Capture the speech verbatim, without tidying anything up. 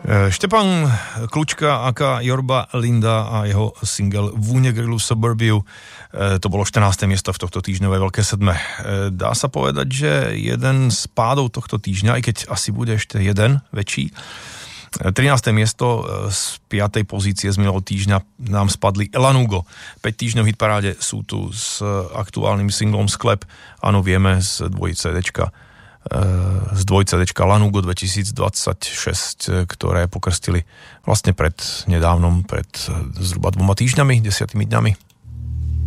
Štepán Klučka aka Jorba Linda a jeho single Vúne grilu Suburbiu, to bolo štrnáste miesto v tohto týždňovej Veľké sedme. Dá sa povedať, že jeden z pádov tohto týždňa, aj keď asi bude ešte jeden väčší, trináste miesto z piatej pozície z minulého týždňa nám spadli Elanugo. päť týždňov hitparáde sú tu s aktuálnym singlom Sklep. Áno, vieme, z dvojice Dčka z dvojce Dčka Lanugo dvetisícdvadsaťšesť, ktoré pokrstili vlastne pred nedávnom, pred zhruba dvoma týždňami, desiatými dňami.